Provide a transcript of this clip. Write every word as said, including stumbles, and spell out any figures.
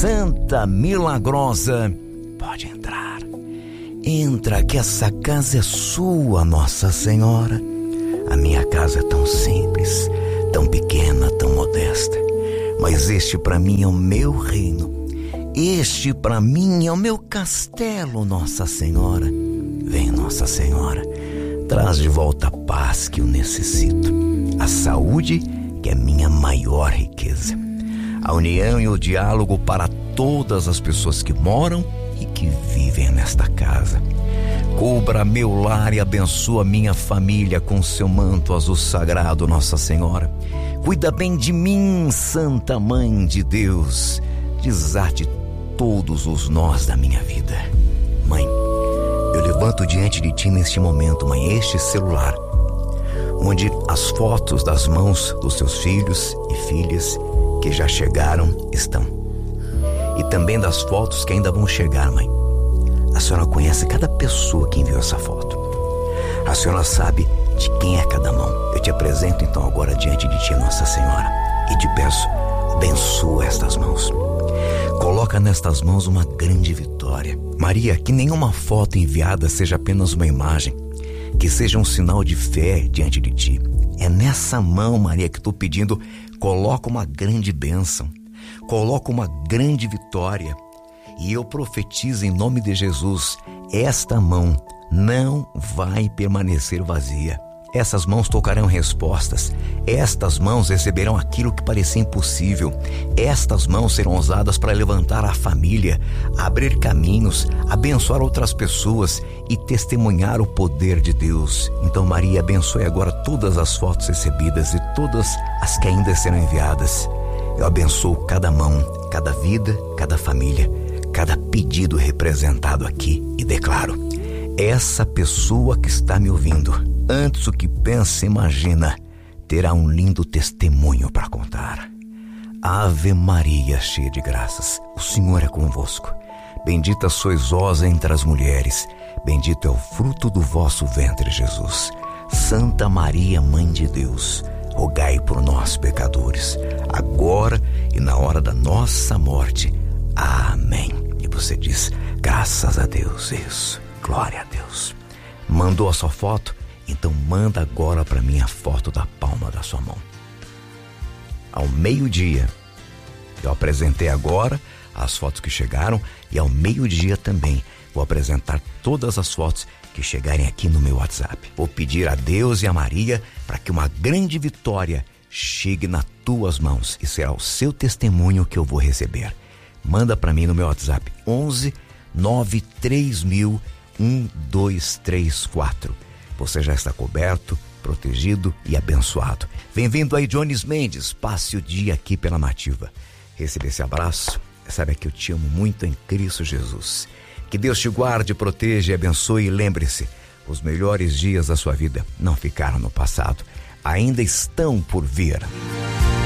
Santa Milagrosa, pode entrar. Entra que essa casa é sua, Nossa Senhora. A minha casa é tão simples, tão pequena, tão modesta, mas este para mim é o meu reino. Este para mim é o meu castelo, Nossa Senhora. Vem, Nossa Senhora, traz de volta a paz que eu necessito, a saúde que é minha maior riqueza, a união e o diálogo para todas as pessoas que moram e que vivem nesta casa. Cubra meu lar e abençoa minha família com seu manto azul sagrado, Nossa Senhora. Cuida bem de mim, Santa Mãe de Deus. Desate todos os nós da minha vida. Mãe, eu levanto diante de ti neste momento, Mãe, este celular, onde as fotos das mãos dos seus filhos e filhas que já chegaram estão. E também das fotos que ainda vão chegar, Mãe. A senhora conhece cada pessoa que enviou essa foto. A senhora sabe de quem é cada mão. Eu te apresento então agora diante de ti, Nossa Senhora, e te peço, abençoa estas mãos. Coloca nestas mãos uma grande vitória. Maria, que nenhuma foto enviada seja apenas uma imagem, que seja um sinal de fé diante de ti. É nessa mão, Maria, que estou pedindo, coloca uma grande bênção, coloca uma grande vitória. E eu profetizo em nome de Jesus, esta mão não vai permanecer vazia. Essas mãos tocarão respostas. Estas mãos receberão aquilo que parecia impossível. Estas mãos serão usadas para levantar a família, abrir caminhos, abençoar outras pessoas e testemunhar o poder de Deus. Então, Maria, abençoe agora todas as fotos recebidas e todas as que ainda serão enviadas. Eu abençoo cada mão, cada vida, cada família, cada pedido representado aqui e declaro: essa pessoa que está me ouvindo, antes do que pensa e imagina, terá um lindo testemunho para contar. Ave Maria, cheia de graças, o Senhor é convosco. Bendita sois vós entre as mulheres, bendito é o fruto do vosso ventre, Jesus. Santa Maria, Mãe de Deus, rogai por nós, pecadores, agora e na hora da nossa morte. Amém. E você diz: graças a Deus. Isso, glória a Deus. Mandou a sua foto? Então manda agora para mim a foto da palma da sua mão. Ao meio-dia, eu apresentei agora as fotos que chegaram, e ao meio-dia também vou apresentar todas as fotos que chegarem aqui no meu WhatsApp. Vou pedir a Deus e a Maria para que uma grande vitória chegue nas tuas mãos, e será o seu testemunho que eu vou receber. Manda para mim no meu WhatsApp onze nove três mil um dois três quatro. Você já está coberto, protegido e abençoado. Bem-vindo aí, Jones Mendes. Passe o dia aqui pela Nativa. Receba esse abraço. Sabe que eu te amo muito em Cristo Jesus. Que Deus te guarde, proteja e abençoe. E lembre-se, os melhores dias da sua vida não ficaram no passado, ainda estão por vir.